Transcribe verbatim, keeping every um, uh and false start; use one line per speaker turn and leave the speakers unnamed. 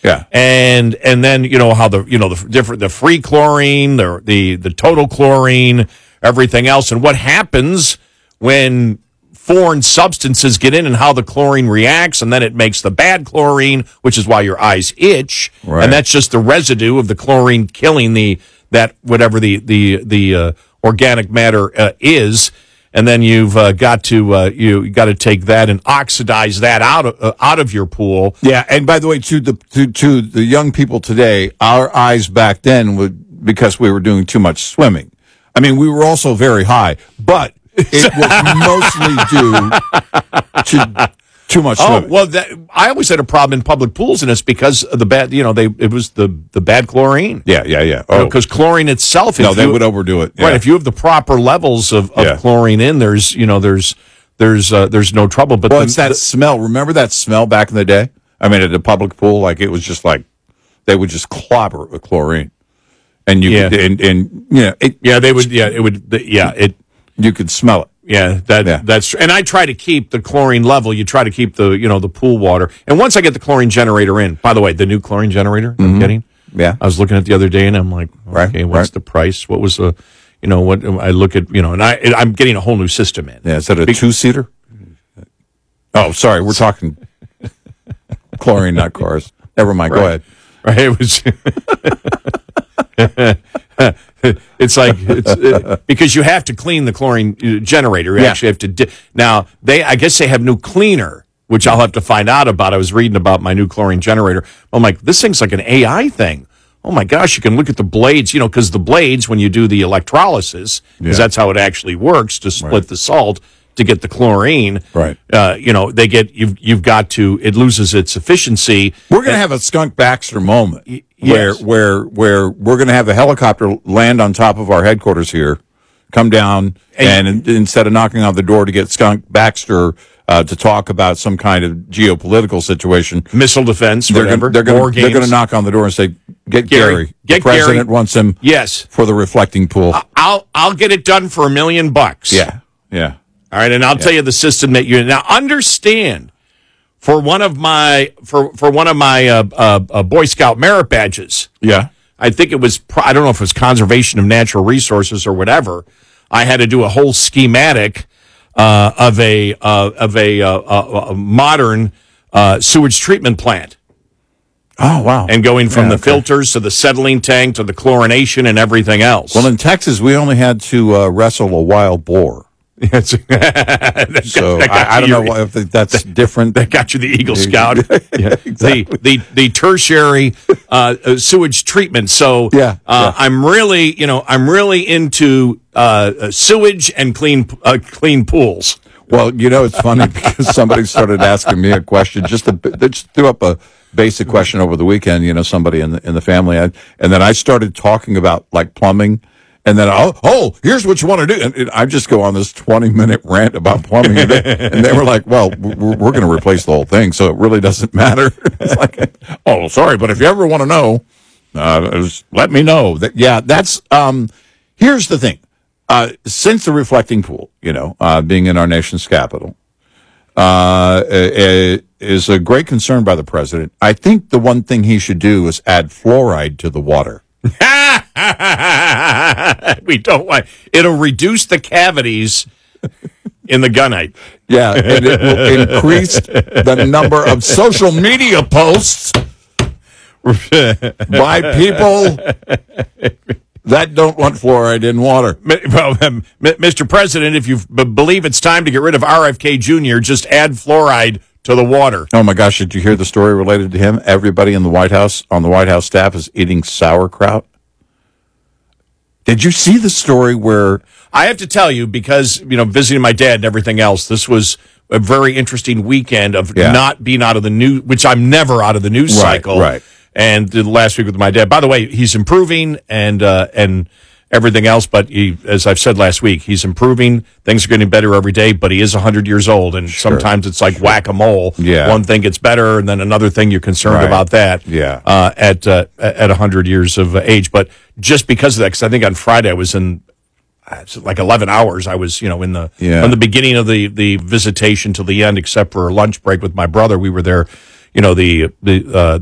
Yeah.
And and then, you know, how the, you know, the different, the free chlorine, the, the, the total chlorine, everything else. And what happens when foreign substances get in and how the chlorine reacts, and then it makes the bad chlorine, which is why your eyes itch.
Right.
And that's just the residue of the chlorine killing the, that, whatever the, the, the, uh, organic matter uh, is. And then you've uh, got to uh, you got to take that and oxidize that out of uh, out of your pool.
Yeah, and by the way, to the to, to the young people today, our eyes back then would, because we were doing too much swimming. I mean, we were also very high, but it was mostly due to too much swimming.
Oh well, that, I always had a problem in public pools, and it's because of the bad. You know, they it was the the bad chlorine.
Yeah, yeah, yeah.
Oh, because chlorine itself.
No,
if
they
you,
would overdo it. Yeah.
Right. If you have the proper levels of, of
Yeah.
chlorine in, there's you know there's there's uh, there's no trouble. But
Well,
the,
it's that
the,
smell. Remember that smell back in the day? I mean, at the public pool, like it was just like they would just clobber with chlorine, and you
Yeah.
could, and and you know it.
yeah, they would. Yeah, it would. The, yeah, it.
You could smell it.
Yeah, that
Yeah.
that's true. And I try to keep the chlorine level. You try to keep the you know the pool water. And once I get the chlorine generator in, by the way, the new chlorine generator I'm getting.
Yeah.
I was looking at the other day, and I'm like,
Right,
okay, what's
right.
the price? What was the, you know, what I look at, you know, and I I'm getting a whole new system in.
Yeah, is that a two seater? Oh, sorry, we're talking chlorine, not cars. Never mind. Go
Right.
ahead.
Right? It was. It's like it's it, because you have to clean the chlorine uh, generator. You
Yeah.
actually have to. Di- now they, I guess they have new cleaner, which I'll have to find out about. I was reading about my new chlorine generator. I'm like, this thing's like an A I thing. Oh my gosh, you can look at the blades, you know, because the blades, when you do the electrolysis, because
Yeah.
that's how it actually works to split
Right.
the salt to get the chlorine.
Right.
Uh, you know, they get you've you've got to. It loses its efficiency.
We're going to have a Skunk Baxter moment where
yes.
where where we're going to have a helicopter land on top of our headquarters here, come down, and,
And-
in, instead of knocking on the door to get Skunk Baxter uh, to talk about some kind of geopolitical situation,
Missile defense,
they're
whatever.
going they're going
war
they're going to
games.
knock on the door and say, "Get
Gary,
Gary,
get
the president
Gary."
wants him
Yes,
for the reflecting pool."
I'll I'll get it done for a million bucks.
yeah, yeah.
All right, and I'll tell you the system that you now understand. For one of my for for one of my uh, uh, uh, Boy Scout merit badges,
Yeah.
I think it was I don't know if it was conservation of natural resources or whatever. I had to do a whole schematic uh, of a uh, of a, uh, a, a modern uh, sewage treatment plant.
Oh, wow.
And going from
Yeah,
the
okay.
filters to the settling tank to the chlorination and everything else.
Well, in Texas, we only had to uh, wrestle a wild boar.
Yes. That
So
got- that got
I, I don't
you-
know why- if that's different.
That got you the Eagle Scout.
Yeah, exactly.
The, the the tertiary uh, uh, sewage treatment. So
Yeah,
uh,
yeah.
I'm really, you know, I'm really into uh, uh, sewage and clean uh, clean pools.
Well, you know, it's funny because somebody started asking me a question. Just a, they just threw up a basic question over the weekend. You know, somebody in the in the family, and, and then I started talking about like plumbing. And then, oh, oh, here's what you want to do. And, and I just go on this twenty minute rant about plumbing. And they, and they were like, well, we're, we're going to replace the whole thing, so it really doesn't matter. It's like, oh, sorry, but if you ever want to know, uh, just let me know. That, yeah, that's, um, here's the thing. Uh, since the reflecting pool, you know, uh, being in our nation's capital, uh, uh, is a great concern by the president. I think the one thing he should do is add fluoride to the water.
We don't want it'll reduce the cavities in the gunite.
Yeah, and it will increase the number of social media posts by people that don't want fluoride in water.
Well, um, Mister President, if you b- believe it's time to get rid of R F K Junior, just add fluoride to the water.
Oh my gosh, did you hear the story related to him? Everybody in the White House, on the White House staff, is eating sauerkraut. Did you see the story where...
I have to tell you, because, you know, visiting my dad and everything else, this was a very interesting weekend of
Yeah.
not being out of the news, which I'm never out of the news
Right,
cycle.
right.
And the last week with my dad. By the way, he's improving and uh, and everything else, but he, as I've said last week, he's improving. Things are getting better every day, but he is one hundred years old, and
Sure.
sometimes it's like whack-a-mole.
Yeah.
One thing gets better, and then another thing you're concerned
Right.
about that
Yeah.
uh, at, uh, at one hundred years of age. But just because of that, because I think on Friday I was in it's like eleven hours. I was, you know, in the
Yeah.
from the beginning of the the visitation till the end, except for a lunch break with my brother. We were there, you know, the the uh,